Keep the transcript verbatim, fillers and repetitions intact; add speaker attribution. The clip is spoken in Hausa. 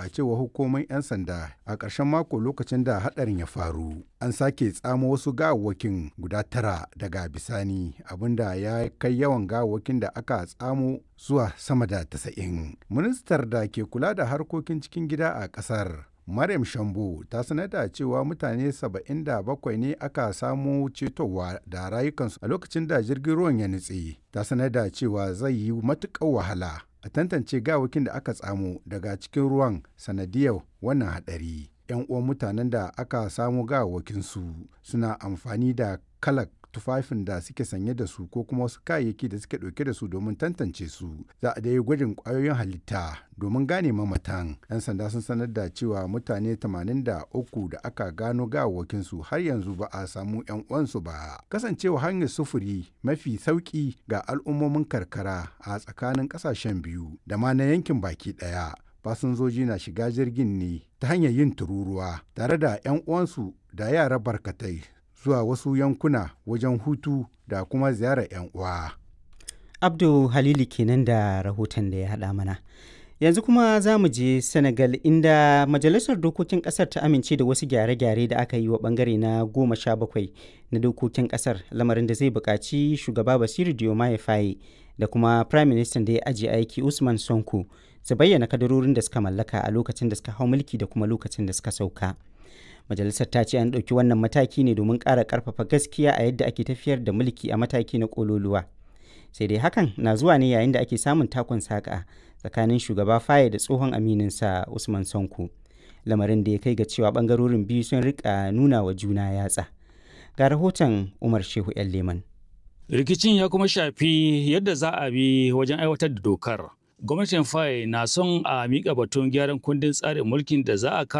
Speaker 1: a cewa hukumomin 'yan sanda a ƙarshen mako lokacin da haɗarin ya faru. An sake tsamo wasu gawawwakin guda tara daga bisani abinda ya kai yawan gawawwakin da aka tsamo zuwa sama da tasa'in. Ministar da ke kula da harkokin cikin gida a ƙasar Maryam Shambo ta sanar da cewa mutane saba'in da bakwai ne aka samu cetowa da rayukansu a lokacin da jirgin ruwan ya nutse. Ta sanar da cewa zai yi matuƙar wahala a tantance gawakin da aka tsamo daga cikin ruwan sanadiyar wannan haɗari. 'Yan uwan mutanen da aka samu gawakinsu suna amfani da kalak tufafin da suke sanye da su ko kuma wasu kayayyaki da suke ɗauke da su domin tantance su. Za a dai gwajin ƙwayoyin halitta domin gane mamatan. 'Yan sanda sun sanar da cewa mutane tamanin da uku da aka gano gawawakinsu har yanzu ba a samu 'yan uwansu ba. Kasancewa hanyar sufuri mafi sauƙi ga al'ummomin karkara a tsakanin ƙasashen biyu da ma na yankin baki ɗaya. Fasinjoji na shiga jirgin ne ta hanyar yin tururuwa tare da 'yan uwansu da yara barkatai zuwa wasu yankuna wajen hutu da kuma ziyarar 'yan uwa.
Speaker 2: Abdu Halili kenan da rahoton da ya haɗa mana. Yanzu kuma za mu je Senegal inda Majalisar Dokokin Ƙasar ta amince da wasu gyare-gyare da aka yi wa ɓangare na goma sha bakwai na dokokin ƙasar, lamarin da zai buƙaci shugaba Basiru Diomaye Faye da kuma Prime Minister da ya ajiye aiki Usman Sonko su bayyana kadarorin da suka mallaka a lokacin da suka hau mulki da kuma lokacin da suka sauka. Majalisar ta ce an ɗauki wannan mataki ne domin ƙara ƙarfafa gaskiya a yadda ake tafiyar da mulki a mataki na ƙololuwa. Sai dai hakan na zuwa ne yayin da ake samun takun saƙa tsakanin shugaba Faye da tsohon amininsa Usman Sonko. Lamarin da ya kai ga cewa ɓangarorin biyu sun riƙa nuna wa juna yatsa. Ga rahoton Umar Shehu 'yan Leman.
Speaker 3: Rikicin ya kuma shafi yadda za a bi wajen aiwatar da dokar. Gwamnatin Faye na son a miƙa batun gyaran kundin tsarin mulkin da za a